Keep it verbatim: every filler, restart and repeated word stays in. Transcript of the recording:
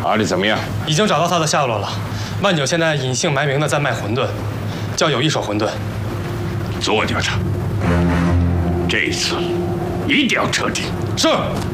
阿里怎么样？ 已经找到他的下落了。万九现在隐姓埋名的在卖馄饨，叫有一手馄饨。 做掉他，这一次一定要彻底。 是。